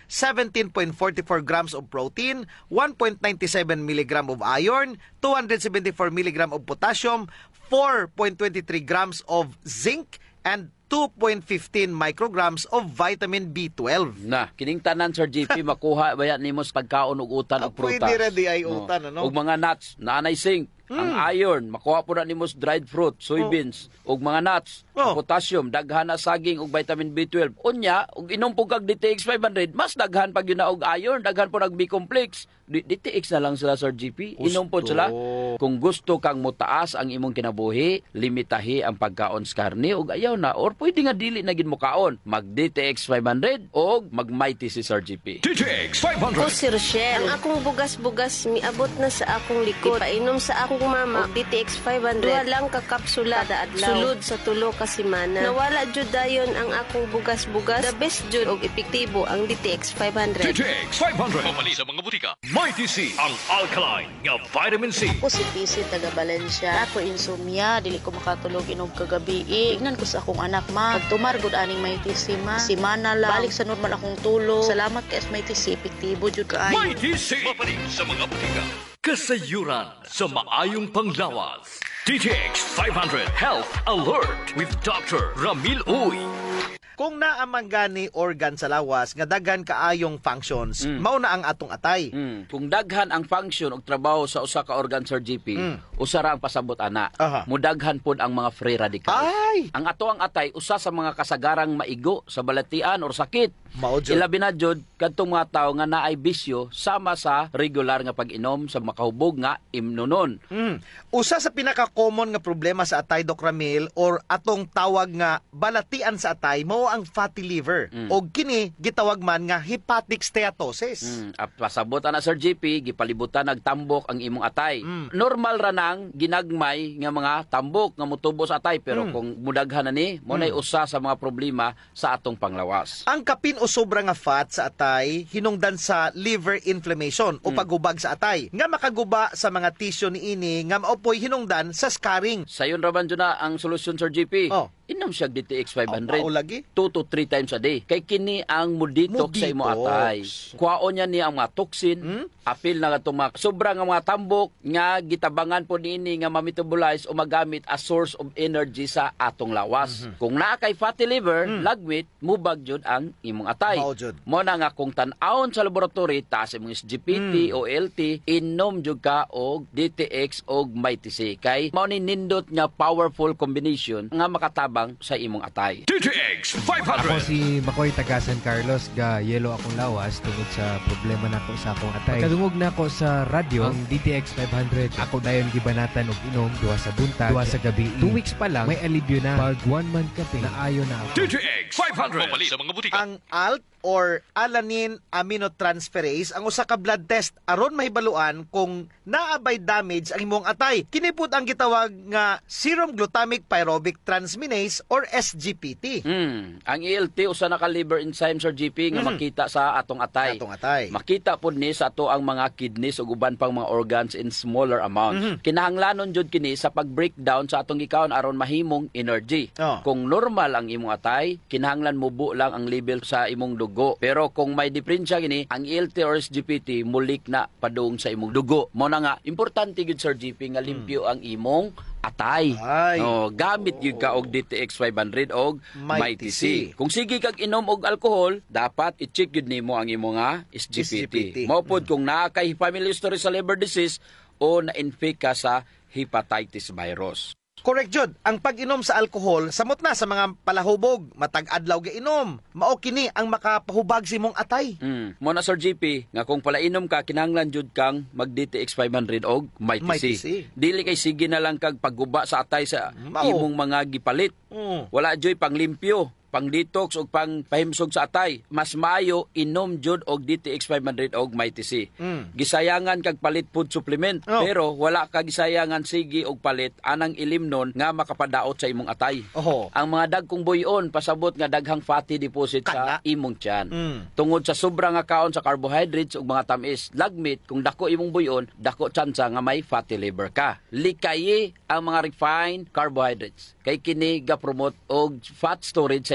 17.44 grams of protein, 1.97 milligram of iron, 274 milligram of potassium, 4.23 grams of zinc, and 2.15 micrograms of vitamin B12. Na, kining tanan, Sir JP, makuha bayan nimo sa pagkaon og utan og prutas. Pwede rin di ay utan, ano? Og mga nuts, naanay zinc, ang iron, makuha po na nimo sa dried fruit, soybeans, og mga nuts, ang potassium, daghan na saging og vitamin B12. Unya, og inom po kag DTX 500, mas daghan pag yun na og iron, daghan po nag B-complex. DTX na lang sila, Sir GP. Inom po sila. Kung gusto kang mutaas ang imong kinabuhi, limitahi ang pagkaon sa karne o ayaw na. Or pwede nga dili na gid mo kaon. Mag DTX 500 o mag Mighty si Sir GP. DTX 500. Ako si Rochelle. Ang akong bugas-bugas miabot na sa akong likod. Painom sa akong mama og DTX 500. Duha lang ka kapsula kada adlaw. Sulod sa tulo ka semana. Nawala jud dayon ang akong bugas-bugas. The best jud og epektibo ang DTX 500. DTX 500. Mamali sa mga butika. Mighty C, ang alkaline nga vitamin C. Ako si PC taga Valencia. Ako insomnia, dili ko makatulog inog kagabi. Ignan ko sa akong anak, ma. Pagtumar gud aning Mighty C, ma. Simana lang. Balik sa normal akong tulog. Salamat kay Mighty C, epektibo jud kaayo. Mighty C, mabalik sa mga butika. Kasayuran sa maayong panglawas. DTX 500 Health Alert with Dr. Ramil Uy. Kung naamang gani organ sa lawas nga daghan kaayong functions, mao na ang atong atay. Kung daghan ang function o trabaho sa usa ka organ, Sir GP, usa ra ang pasabot ana. Mudaghan pod ang mga free radicals. Ay! Ang ato ang atay usa sa mga kasagarang maigo sa balatian or sakit. Mao jud. Ilabi na jud kadtong mga tawo nga naay bisyo sama sa regular nga pag-inom sa makahubog nga imnonon. Usa sa pinaka-common nga problema sa atay, Doc Ramil, or atong tawag nga balatian sa atay, mao ang fatty liver. O kini gitawag man nga hepatic steatosis. Pasabot na, Sir GP, gipalibutan nagtambok ang imong atay. Normal ra nang ginagmay nga mga tambok nga mutubo sa atay, pero kung mudaghan na ni, mo nay usa sa mga problema sa atong panglawas. Ang kapin o sobra nga fat sa atay hinungdan sa liver inflammation o paghubag sa atay nga makaguba sa mga tissue niini nga maopoy hinungdan sa scarring. Sayon raman dyan na ang solusyon, Sir GP. Inom siya DTX 500. Lagi? 2 to 3 times a day. Kay kini ang mudetox sa imo atay. Kuhaon niya niya ang mga toxin, apil na itong mga sobra nga mga tambok nga gitabangan po niini nga ma-metabolize o magamit as source of energy sa atong lawas. Kung naa kay fatty liver, lagmit, mubag jud ang imong atay. Mo na nga kung tan-awon sa laboratory, taas imong SGPT o LT, inom jud ka og DTX og Mighty C. Kay mao ni nindot nga powerful combination nga makatabang sa imong atay. DTX 500. Ako si Makoy taga San Carlos, ga yelo akong lawas tungod sa problema nako sa akong atay. Kadungog na ako sa radyo ang DTX 500. Ako dayon gibanatan og inom duha sa buntag, duha sa gabi. 2 weeks pa lang may alibyo na. Pag 1 month kape na ayo na ako. DTX 500. Mamali sa mga butika. Ang ALT or alanine aminotransferase ang usa ka blood test aron mahibaluan kung naabay damage ang imong atay. Kini pud ang gitawag nga serum glutamic pyruvic transminase or SGPT. Ang ELT usa na ka liver enzyme, Sir GP, nga makita sa atong atay. Makita pud ni sa ato ang mga kidneys ug uban pang mga organs in smaller amounts. Kinahanglanon jud kini sa pag-breakdown sa atong gikaon aron mahimong energy. Kung normal ang imong atay, kinahanglan mubo lang ang level sa imong dugo. Pero kung may diferensya gini, ang ELT or SGPT mulik na padung sa imong dugo. Mo na nga importante gid, Sir GP, nga limpyo ang imong atay. Gamit gyud ka og DTX 500 og Mighty C. Kung sige kag inom og alcohol, dapat i-check gyud nimo ang imong SGPT. Mao pod kung naa kay family history sa liver disease o na-infect ka sa hepatitis virus. Correct, Jud. Ang pag-inom sa alcohol, samot na sa mga palahubog, matag adlaw ga inom. Mao kini ang makapahubag sa imong atay. Mo na, Sir GP, nga kung palainom ka, kinahanglan jud kang mag DTX 500 og Mighty C. Dili kay sige na lang kag pagguba sa atay sa imong mga gipalit. Wala joy panglimpyo, pang detox o pang pahimsog sa atay. Mas maayo inom jud og DTX 500 og Mighty C. Gisayangan kag palit food supplement, pero wala ka gisayangan sige og palit anang ilimnon nga makapadaot sa imong atay. Ang mga dagkong buyon pasabot nga daghang fatty deposit sa imong tiyan. Tungod sa sobra nga kaon sa carbohydrates ug mga tamis, lagmit kung dako imong buyon, dako tsansa nga may fatty liver ka. Likayi ang mga refined carbohydrates. Kay kini ga promote og fat storage sa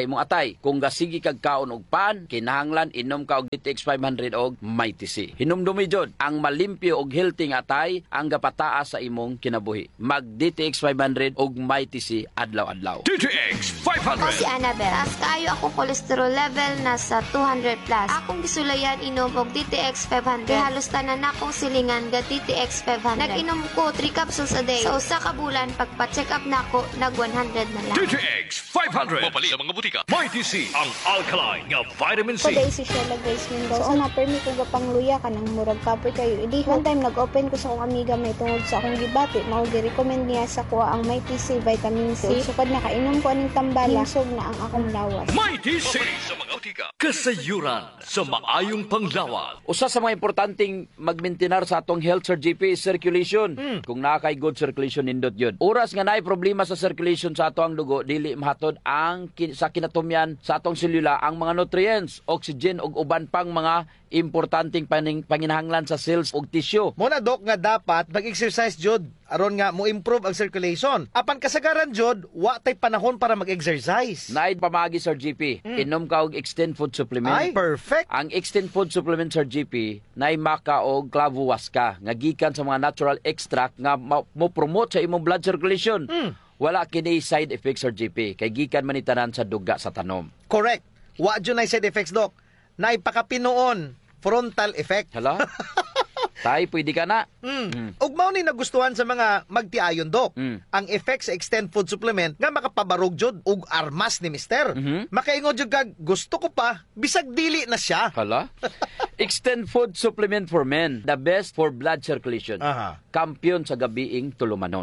imong atay. Kung gasigi kag kaon og pan, kinahanglan inom ka og DTX 500 og Mighty C. Hinumdumi jud ang malimpyo og healthy nga atay ang gapataas sa imong kinabuhi. Mag DTX 500 og Mighty C adlaw-adlaw. DTX Ako si 500. Annabel. Taas kaayo akong cholesterol level nasa 200 plus. Akong gisulayan inom og DTX 500. Halos tanan akong silingan ga DTX 500. Nag-inom ko 3 capsules a day. Sa usa ka bulan pagpa-check up nako nag 100 na lang. DTX 500. Mapalit sa mga butika. Mighty C, ang alkaline nga vitamin C. Pagay si Sheila Grace Mendoza. So, na-permi ko gapangluya ka ng murag kapoy kayo. Idi, one time nag-open ko sa akong amiga may tungod sa akong gibati. Mao gi-recommend niya sa kuha ang Mighty C vitamin C. Sukad nakainom ko aning tambala, hinsog na ang akong lawas. Mighty C sa mga butika. Kasayuran sa maayong panglawas. Usa sa mga importanteng magmaintenar sa atong health, Sir GP, is circulation. Kung nakay good circulation, nindot yun. Oras nga naay problema sa circulation sa atong dugo, dili mahatod ang sa kinatumyan sa atong selula ang mga nutrients, oxygen ug uban pang mga importanteng panginahanglan sa cells ug tissue. Muna dok nga dapat mag-exercise jud aron nga mo improve ang circulation. Apan kasagaran jud wa tay panahon para mag-exercise. Naay pamagi, Sir GP, inom ka og Extend Food Supplement. Ay, perfect. Ang Extend Food Supplement, Sir GP, naay maka og clavuasca nga gikan sa mga natural extract nga mo promote sa imong blood circulation. Wala kini side effects, Sir GP, kay gikan man ni tanan sa duga sa tanom. Correct. Wa jud nay side effects dok. Nay pakapinoon frontal effect. Hala? Tay, pwede ka na. Ug mao ni nagustuhan sa mga magtiayon dok. Ang effect sa Extend Food Supplement nga makapabarog jud ug armas ni mister. Makaingon jud kag gusto ko pa bisag dili na siya. Hala? Extend Food Supplement for Men, the best for blood circulation. Aha. Kampiyon sa gabiing tulumanon.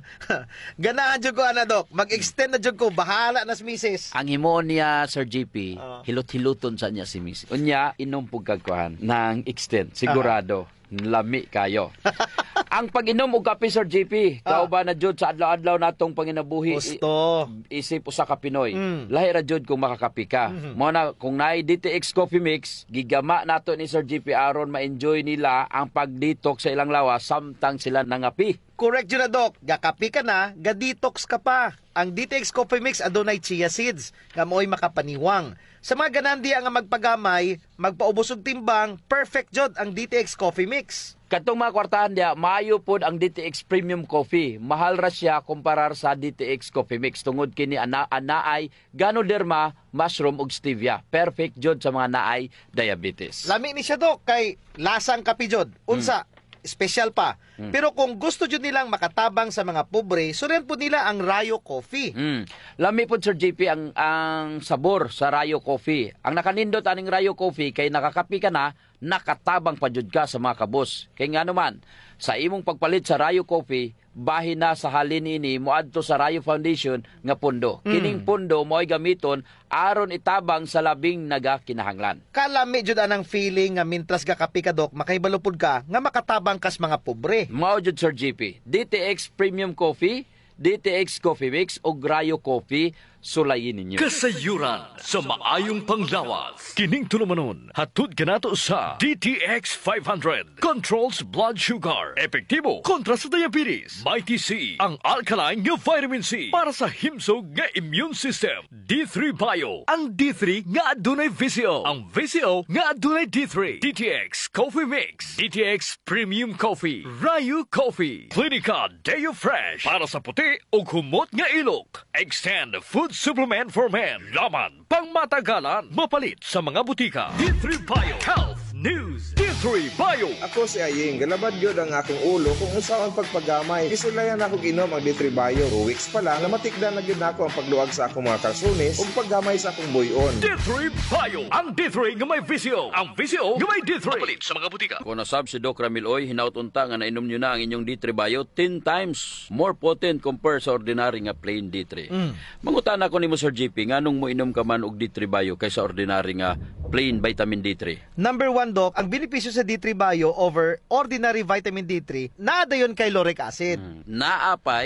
Ganahan jud ko ana dok. Mag-extend na jud ko bahala na si misis. Ang himo niya, Sir GP, hilot-hiluton sa niya si Miss. Unya, inom pug kagkuhan ng extend. Sigurado, lami kayo. Ang pag-inom og kape, Sir GP, kauban na jud sa adlaw-adlaw natong panginabuhi. Gusto. Isip usa ka Pinoy. Lahi ra jud kung makakapi ka. Mo na kung naay DTX Coffee Mix, gigama nato ni Sir GP aron ma-enjoy nila ang pag-detox sa ilang lawas samtang sila nangapi. Correct yun na, Dok. Gakapi ka na, ga-detox ka pa. Ang DTX Coffee Mix adunay chia seeds, nga mo'y makapaniwang. Sa mga ganandi nga magpagamay, magpaubos og timbang, perfect jod ang DTX Coffee Mix. Katong mga kwartahan dia, maayo pod ang DTX Premium Coffee. Mahal ra siya kumparar sa DTX Coffee Mix. Tungod kini anaay Ganoderma, mushroom ug stevia. Perfect jod sa mga naay diabetes. Lami ni siya, Dok, kay lasang kapi jod. Unsa, special pa. Pero kung gusto jud nilang makatabang sa mga pobre, suren po nila ang Rayo Coffee. Lami po, Sir JP, ang sabor sa Rayo Coffee. Ang nakanindot aning Rayo Coffee kay nakakapi ka na, nakatabang pa jud ka sa mga kabos. Kay nga naman, sa imong pagpalit sa Rayo Coffee, bahin na sa halin ini moadto sa Rayo Foundation nga pundo. Kining pundo mo'y gamiton aron itabang sa labing nagakinahanglan. Kalami jud anang feeling nga mintras gakapi ka, Dok, makaibalupod ka nga makatabang kas mga pobre. Mao jud, Sir JP, DTX Premium Coffee, DTX Coffee Mix o Rayo Coffee, sulayin ninyo. Kasayuran sa maayong panglawas. Kining tulumanon, hatod ka nato sa DTX 500. Controls blood sugar. Epektibo kontra sa diabetes. Mighty C, ang alkaline nga vitamin C para sa himsog nga immune system. D3 Bio, ang D3 nga adunay VCO. Ang VCO nga adunay D3. DTX Coffee Mix. DTX Premium Coffee. Rayo Coffee. Clinica Deo Fresh para sa puti o humot nga ilok. Extend Food Supplement for Men. Laman, pangmatagalan, mapalit sa mga butika. D3 Bio Health News. D3 Bio. Ako si Aying, galabad yun ang aking ulo kung usaw ang pagpagamay. Isulayan ako ginom ang D3 Bio. 2 weeks pa lang, namatikdan na yun ako ang pagluwag sa akong mga kalsunis o paggamay sa akong buyon. D3 Bio. Ang D3 nga may VCO. Ang VCO nga may D3. Mapalit sa mga butika. Kung nasab si Doc Ramil Oy, hinautunta nga nainom nyo na ang inyong D3 Bio 10 times more potent compared sa ordinary nga plain D3. Mangutan ako ni mo, Sir GP, nga nung mo inom ka man og D3 Bio kaysa ordinary nga plain vitamin D3. Number 1, Dok, ang benepisyo sa D3 Bio over ordinary vitamin D3, naada yun kay lauric acid. Naapay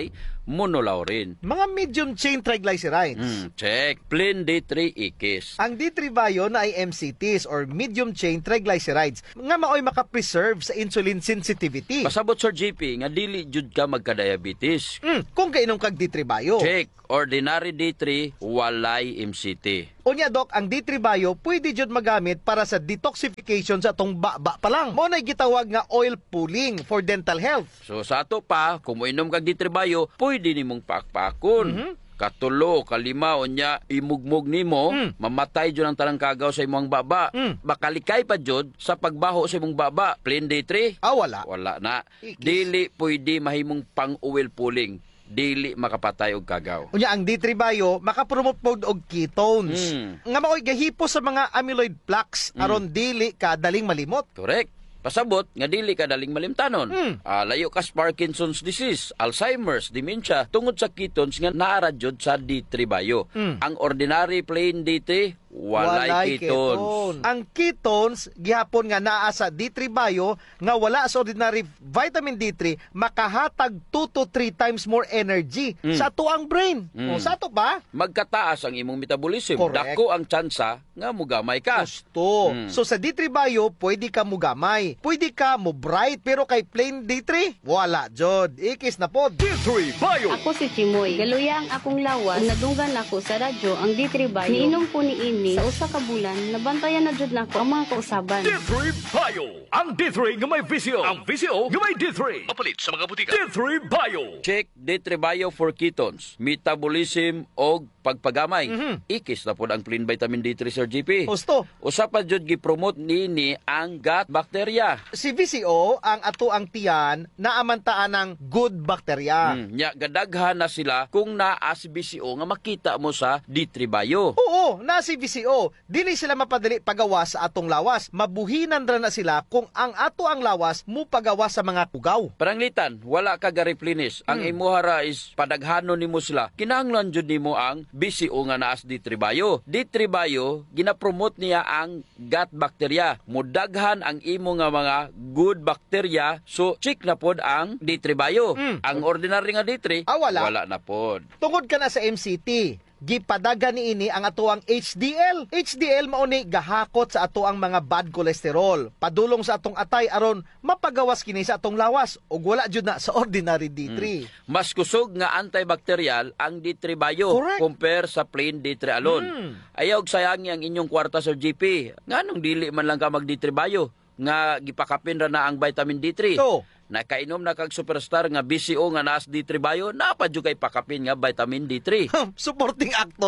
monolaurin. Mga medium chain triglycerides. Check. Plain D3 ikis. Ang D3 bio na ay MCTs or medium chain triglycerides nga maoy makapreserve sa insulin sensitivity. Pasabot Sir JP nga dili jud ka magka-diabetes. Kung kainom kag D3 bio. Check. Ordinary D3 walay MCT. Unya Dok, ang D3 bio pwede jud magamit para sa detoxification sa atong baba pa lang. Mo na gitawag nga oil pulling for dental health. So sa ato pa, kung moinom kag D3 bio, pwede nimong pakpakon. Katulo, kalima, unya, imugmog nimo, mamatay jud ang tanang kagaw sa imong baba. Makalikay pa jud sa pagbaho sa imong baba. Plain D3? Wala. Wala na. Dili pwede mahimong pang-oil pulling. Dili makapatay og kagaw. Unya ang D3 bio makapromote pod og ketones. Nga maoy gahipo sa mga amyloid plaques aron dili ka daling malimot. Correct. Pasabot nga dili ka daling malimtanon. Layo ka sa Parkinson's disease, Alzheimer's, dementia tungod sa ketones nga naara jud sa D3 bio. Ang ordinary plain D3 walay ketones. Ang ketones gihapon nga naa sa D3 bio nga wala sa ordinary vitamin D3 makahatag 2 to 3 times more energy sa tuang brain. O sa to ba? Magkataas ang imong metabolism. Correct. Dako ang tsansa nga mugamay ka. Gusto. So sa D3 bio pwede ka mugamay. Pwede ka mo bright pero kay plain D3 wala jud. Ikis na pod. D3 bio. Ako si Chimoy. Galuya ang akong lawas. Nadunggan ako sa radyo ang D3 bio. Niinom ko ni ini sa usa ka bulan, nabantayan na jud nako ang mga kausaban. D3 bio. Ang D3 nga may visyo. Ang visyo nga may D3. Mapalit sa mga butika. D3 bio. Check D3 bio for ketones, metabolism og pagpagamay. Ikis na pod ang plain vitamin D3 Sir GP. Gusto. Usa pa jud gi-promote nini ang gut bacteria. Si VCO ang ato ang tiyan na amantaan ng good bacteria. Nya gadaghan na sila kung naa si VCO nga makita mo sa D3 bio. Oo, na si VCO. Dili sila mapadali pagawas sa atong lawas. Mabuhinan ra na sila kung ang ato ang lawas mo pagawas sa mga kugaw. Paranglitan, wala ka ga-replenish. Ang imuhara is padaghanon nimo sila. Kinahanglan jud nimo ang VCO nga naas D3 bio. D3 bio gina-promote niya ang gut bacteria. Mudaghan ang imo nga mga good bacteria. So check na pod ang D3 bio. Ang ordinary nga D3 wala na pod. Tungod ka na sa MCT, gipadaga ni ini ang atoang HDL. HDL mao ni gahakot sa atoang mga bad cholesterol. Padulong sa atong atay aron mapagawas kini sa atong lawas ug wala jud na sa ordinary D3. Mas kusog nga antibacterial ang D3 bio compare sa plain D3 alone. Ayaw sayangi ang inyong kwarta Sir GP. Nganong dili man lang ka mag D3 bio nga gipakapin ra na ang vitamin D3. Nakainom na kag superstar nga BCO nga naas D3 bio, napadyo kay pakapin nga vitamin D3. Supporting actor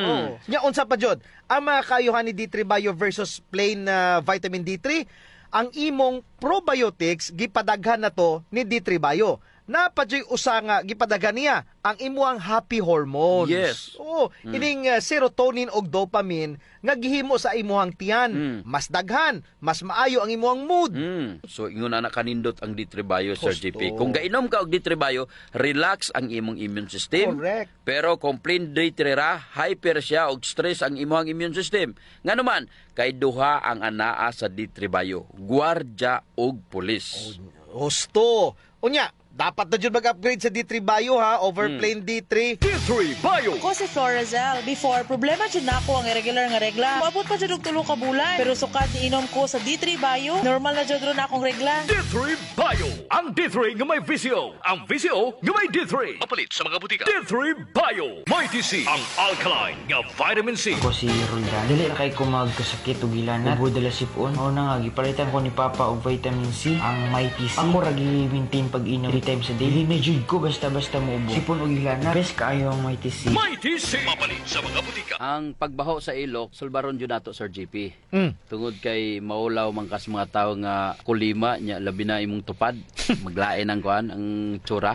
Nya unsa pa jud ang mga kayuhan ni D3 bio versus plain vitamin D3? Ang imong probiotics gipadaghan na to ni D3 bio. Napadyoy usa nga gipadaghan niya ang imuang happy hormones. Yes. Ining serotonin og dopamine nga gihimo sa imuhang tiyan. Mas daghan, mas maayo ang imuhang mood. So ingon na kanindot ang D3 bio Sir GP. Kung gainom ka og D3 bio, relax ang imong immune system. Correct. Pero kung plain D3 ra, hyper siya og stress ang imong immune system. Nganuman, kay duha ang anaa sa D3 bio, gwardiya og pulis. Gusto. Unya, dapat na dyan mag-upgrade sa D3 bio over plain D3. D3 bio. Ako si Florazel. Before, problema dyan na ako ang irregular nga regla. Maabot pa dyan og 3 ka bulan. Pero sukat inom ko sa D3 bio, normal na dyan ron akong regla. D3 bio. Ang D3 nga may visyo. Ang visyo nga may D3. Mapalit sa mga butika. D3 bio. Mighty C. Ang alkaline nga vitamin C. Ako si Roldan. Dili na kay ko magkasakit o gilanat. Ubo dala sipon. O na nga, gipalitan ko ni Papa og vitamin C. Ang Mighty C. Ako ragi maintain pag-inom 3 times a day. Dili na jud ko basta-basta mo ubo. Sipon o gilanat. Best kaayo ang Mighty C. Mighty C. Mapalit sa mga butika. Ang pagbaho sa ilok, sulbaron jud nato Sir GP. Tungod kay maulaw man kas mga tawo nga kulima nya labi na imong tupad. Maglain ang kuan ang tsura.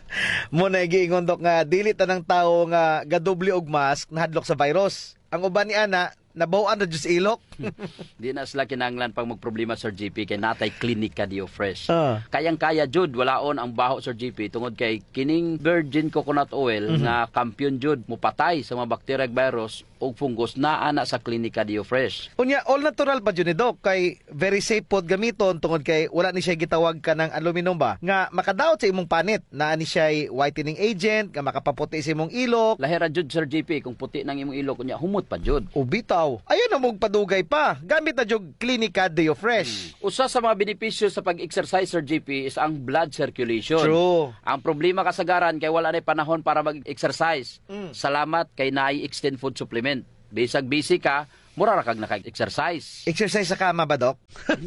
Mo na giingon Dok nga dili tanang tawo nga gadoble og mask nahadlok sa virus. Ang uban ni ana nabawan na jud sa ilok. Di na sila kinahanglan pang magproblema, Sir GP, kay natay Clinica Dio Fresh. Kayang-kaya jud walaon ang baho, Sir GP, tungod kay kining virgin coconut oil nga kampiyon jud mupatay sa mga bacteria, virus ug fungus na ana sa Clinica Dio Fresh. Unya, all natural pa jud ni Doc, kay very safe pod gamiton tungod kay wala ni siya gitawag ka ng aluminum ba nga makadaot sa imong panit, na ni siya whitening agent nga makapaputi sa imong ilok. Lahira jud, Sir GP, kung puti nang imong ilok unya humot pa jud. Ubitaw, ayun na mong padugay pa. Gamit na jud Clinica Dio Fresh. Usa sa mga benepisyo sa pag-exercise, Sir GP, is ang blood circulation. True. Ang problema kasagaran kay wala na panahon para mag-exercise. Salamat kay naay extend food supplement. Bisag busy ka, mura ra kag naka-exercise. Exercise sa kama ba, Doc?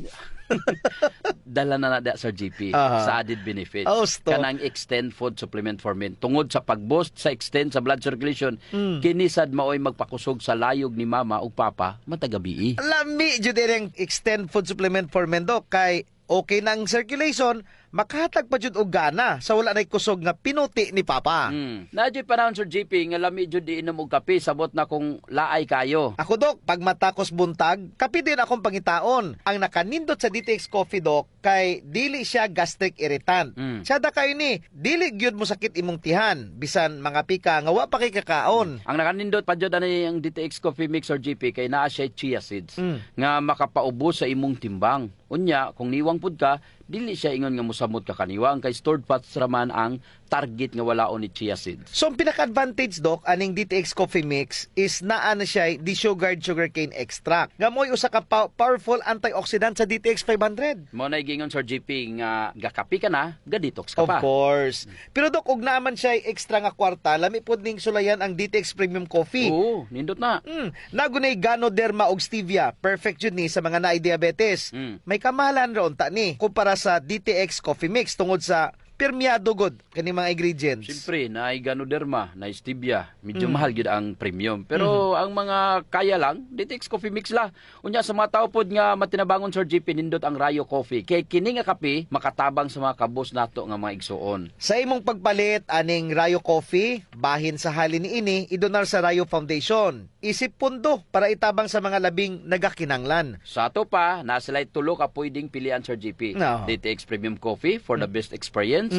Dala na Sir GP sa added benefits. Kanang extend food supplement for men. Tungod sa pag-boost sa extend sa blood circulation, kinisad maoy magpakusog sa layog ni mama ug papa matagabi. Lami jud ang extend food supplement for men, Doc, kay okay nang circulation, makahatag pa jud og gana sa wala nay kusog nga pinuti ni papa. Nadyo panahon, Sir GP, nga lami jud iinom og kape, sabot na kung laay kayo. Ako, Doc, pag matakos buntag, kape din akong pangitaon. Ang nakanindot sa DTX Coffee, Doc, kay dili siya gastric irritant. Siya da kayo ni, dili gyud mo sakit imong tihan, bisan mga pika nga wa pa kay kakaon. Ang nakanindot pa jud ani ang DTX Coffee Mix, Sir GP, kay naa siya chia seeds nga makapaubos sa imong timbang. Unya, kung niwang pud ka, dili siya ingon nga musamot ka kaniwang, kay stored fats raman ang target nga walaon ni chia seeds. So, ang pinaka-advantage, Doc, aning DTX Coffee Mix is naa na siya desugared sugarcane extract. Nga mo'y usa ka powerful antioxidant sa DTX 500. Mo na gingon, Sir GP, nga gakapi ka na, ga-detox ka pa. Of course. Pero, Doc, ug naman siya extra nga kwarta, lami pod ning sulayan ang DTX Premium Coffee. Oo, nindot na. Nagunay Ganoderma og stevia. Perfect jud ni sa mga naay diabetes. May kamahalan ra unta ni kumpara sa DTX Coffee Mix tungod sa permeado god kani mga ingredients. Siyempre, naay Ganoderma, naay stevia, medyo mahal gid ang premium. Pero ang mga kaya lang, DTX Coffee Mix la. Unya sa mga tao pod nga matinabangon, Sir GP, nindot ang Rayo Coffee. Kay kini nga kape makatabang sa mga kabos nato nga mga igsuon. Sa imong pagpalit aning Rayo Coffee, bahin sa halin niini idonar sa Rayo Foundation. Isip pundo para itabang sa mga labing nagakinanglan. Sa ato pa, nasilay tulo ka pwedeng pilian, Sir GP. DTX Premium Coffee for the best experience.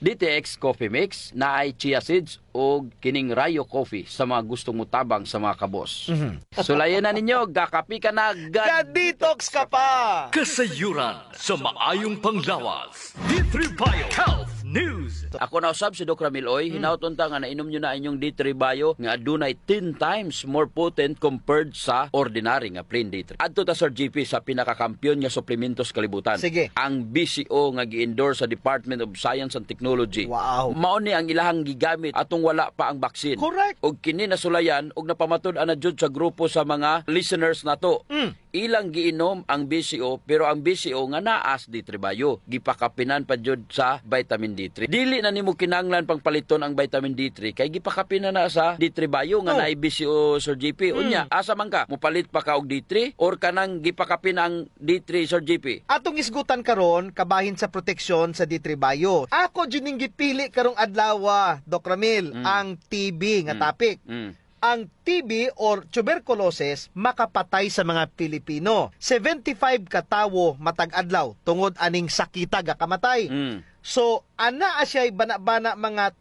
DTX Coffee Mix na ay chia seeds o kining Rayo Coffee sa mga gustong mutabang sa mga kabos. Sulayan na ninyo, gakapi ka na, ga-detox ka pa! Kasayuran sa maayong panglawas. D3 Bio Health News. Ako na usab si Doc Ramil Oy, hinauton ta nga nainom nyo na inyong D3 Bio nga adunay 10 times more potent compared sa ordinary nga plain D3. Adto ta, Sir GP, sa pinakakampiyon nga suplementos kalibutan. Sige. Ang BCO nga gi-endorse sa Department of Science and Technology. Wow. Mao ni ang ilahang gigamit atong wala pa ang baksin. Correct. Og kini nasulayan og napamatud-an na jud sa grupo sa mga listeners nato. Ilang giinom ang BCO, pero ang BCO nga naas D3 Bio, gipakapinan pa jud sa vitamin D3. Dili na nimo kinahanglan pangpaliton ang vitamin D3 kay gipakapinan na sa D3 Bio nga naay BCO, Sir GP. Unya, asa man ka mopalit pa ka og D3 or kanang gipakapin ang D3, Sir GP? Atong isgutan karon kabahin sa proteksyon sa D3 Bio. Ako jud ning gipili karong adlaw, Doc Ramil, ang TB nga topic. Ang TB or tuberculosis makapatay sa mga Pilipino. 75 ka tawo matag adlaw tungod aning sakita ga kamatay. So ana siya bana-bana mga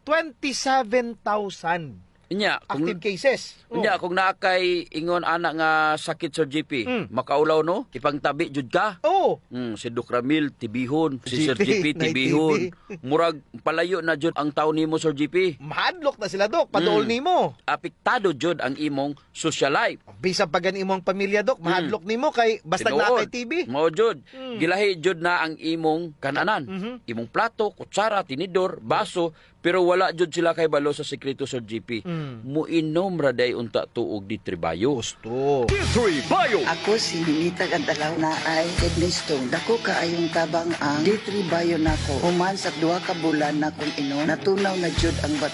27,000 active cases. Unya, kung naakay ingon ana nga sakit, Sir GP, makaulaw no, ipangtabi jud ka. Si Doc Ramil tibihon, si Sir GP tibihon. Murag palayo na jud ang taon nimo, Sir GP. Mahadlok na sila, Doc, paduol nimo. Apektado jud ang imong social life. Bisan pa gani imong pamilya, Doc, mahadlok nimo kay basta na kay TB. Mao jud. Gilahi jud na ang imong kananan. Imong plato, kutsara, tinidor, baso, pero wala jud sila kay balo sa sekreto, Sir GP. Muinom ra day unta tuog D3 Bio. Gusto. D3 Bio. Ako si Ninita Gandalaw na ay kidney stone. Dako kaayong tabang ang D3 Bio nako. Human sa 2 ka bulan na kung inom, natunaw na jud ang bato. D3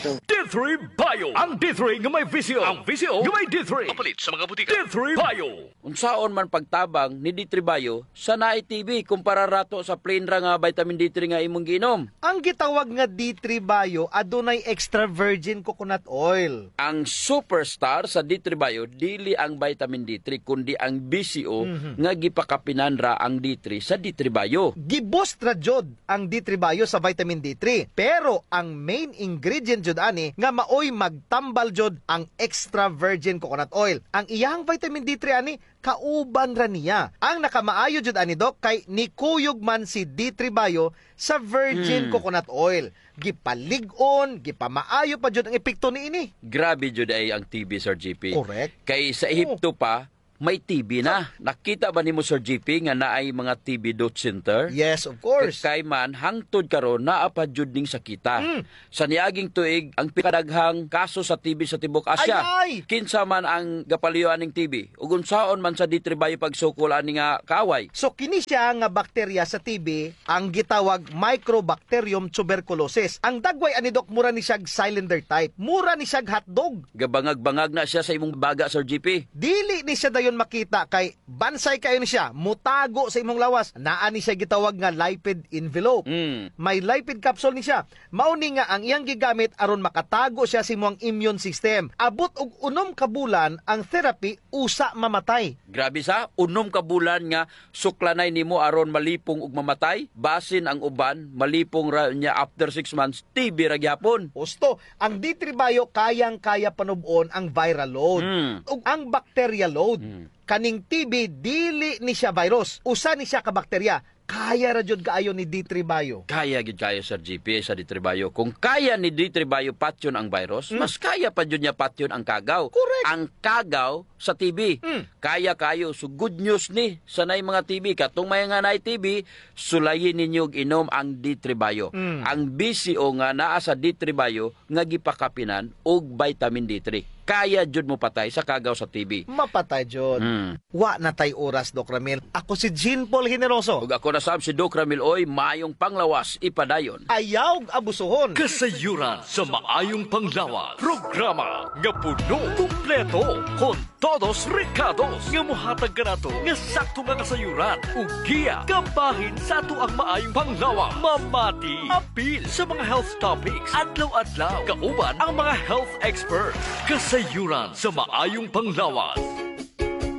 D3 Bio. Ang D3 nga may visio. Ang visio nga may D3. Kapalit sa mga butika. D3 Bio. Unsaon man pagtabang ni D3 Bio sa naay TV kumpara rato sa plain ra nga vitamin D3 nga imong giinom. Ang gitawag nga D3 Bio adunay extra virgin coconut oil. Ang superstar sa D3 Bio dili ang vitamin D3 kundi ang BCO nga gipakapinan ra ang D3 sa D3 Bio. Giboost ra jud ang D3 Bio sa vitamin D3, pero ang main ingredient jud ani nga maoy magtambal jud ang extra virgin coconut oil. Ang iyang vitamin D3 ani kauban ra niya. Ang nakamaayo jud ani Dok kay nikuyog man si D3 Bio sa virgin coconut oil. Gipalig-on, gipamaayo pa jud ang epekto niini. Grabe jud ay ang TB, Sir GP. Correct. Kay sa Ehipto pa may TB na. Nakita ba nimo, Sir GP, nga naay mga TB dot center? Yes, of course. Kay man hangtod karon naa pa jud ning sakita. Sa niaging tuig ang pikadaghang kaso sa TB sa tibuok Asya. Ay! Kinsa man ang gapaliyuan ning TB? Ug unsaon man sa D3 Bio pagsukol ani nga kaaway? So kini siya nga bakterya sa TB ang gitawag Mycobacterium tuberculosis. Ang dagway ani Dok mura ni siya cylinder type. Mura ni siya hotdog. Gabangag-bangag na siya sa imong baga, Sir GP. Dili ni siya dayon makita kay bansay kayo ni siya, mutago sa imong lawas. Naa ni siya gitawag nga lipid envelope. May lipid capsule ni siya. Mao ni nga ang iyang gigamit aron makatago siya sa imong immune system. Abot og 6 ka bulan ang therapy usa mamatay. Grabe sa 6 ka bulan nga suklanay nimo aron malipong ug mamatay. Basin ang uban malipong ra niya after 6 months TB ra gyapon. Gusto, ang D3 Bio kayang-kaya panubon ang viral load ug ang bacterial load. Kaning TB dili ni siya virus, usa ni siya ka bakterya. Kaya ra jud kaayo ni D3 Bio. Kaya gid kayo, Sir GP, sa D3 Bio. Kung kaya ni D3 Bio patyon ang virus, mas kaya pa jud niya patyon ang kagaw. Correct. Ang kagaw sa TB. Kaya kayo. So good news ni sa nay mga TB. Katong may nga nay TB, sulayin ninyo og inom ang D3 Bio. Ang BCO nga naa sa D3 Bio nga gipakapinan og vitamin D3. Kaya jud mo patay sa kagaw sa TB. Mapatay jud. Wa na tay oras, Doc Ramil. Ako si Jean Paul Generoso. Ug ako na sab si Doc Ramil Oy, maayong panglawas ipadayon. Ayaw abusuhon. Kasayuran sa maayong panglawas. Programa nga puno, kumpleto, con todos recados nga mohatag kanato nga sakto nga kasayuran ug giya kabahin sa ato ang maayong panglawas. Mamati apil sa mga health topics. Adlaw-adlaw kauban ang mga health experts. Kasayuran sa maayong panglawas.